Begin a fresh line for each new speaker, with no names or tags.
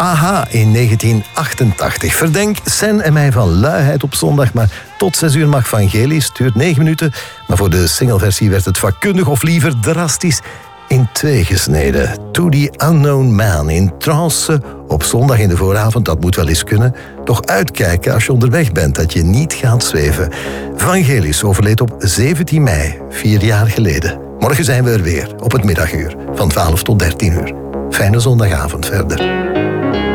Aha in 1988. Verdenk Sen en mij van luiheid op zondag, maar tot 6 uur mag Vangelis. Het duurt 9 minuten, maar voor de singleversie werd het vakkundig of liever drastisch in 2 gesneden. To the Unknown Man in trance op zondag in de vooravond, dat moet wel eens kunnen. Toch uitkijken als je onderweg bent, dat je niet gaat zweven. Vangelis overleed op 17 mei, 4 jaar geleden. Morgen zijn we er weer, op het middaguur, van 12 tot 13 uur. Fijne zondagavond verder.